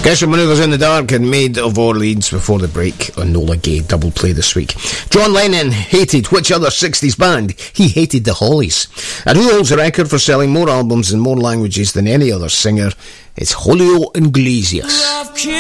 Guess what Manoeuvres in the Dark and Maid of Orleans before the break on Nola Gay double play this week. John Lennon hated which other 60s band? He hated the Hollies. And who holds the record for selling more albums in more languages than any other singer? It's Julio Iglesias.